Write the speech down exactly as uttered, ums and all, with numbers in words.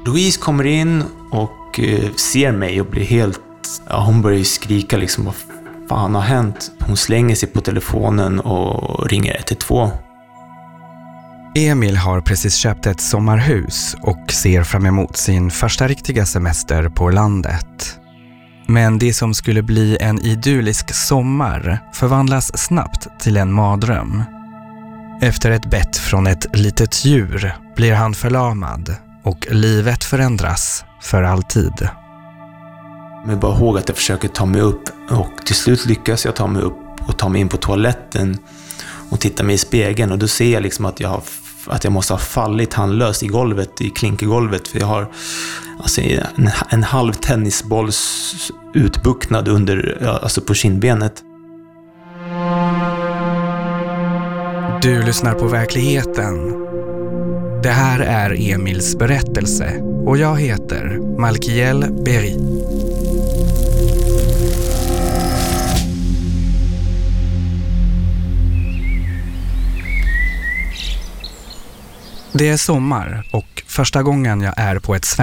Louise kommer in och eh, ser mig och blir helt... Ja, hon börjar skrika liksom, vad fan har hänt? Hon slänger sig på telefonen och ringer ett ett två. Emil har precis köpt ett sommarhus och ser fram emot sin första riktiga semester på landet. Men det som skulle bli en idyllisk sommar förvandlas snabbt till en mardröm. Efter ett bett från ett litet djur blir han förlamad och livet förändras för alltid. Men bara ihåg att jag försöker ta mig upp och till slut lyckas jag ta mig upp och ta mig in på toaletten och titta mig i spegeln, och då ser jag liksom att jag har att jag måste ha fallit handlöst i golvet, i klinkergolvet, för jag har alltså en, en halv tennisbolls utbucknad under, alltså på kindbenet. Du lyssnar på Verkligheten. Det här är Emils berättelse och jag heter Malkiel Berry. Det är sommar och första gången jag är på ett svenskt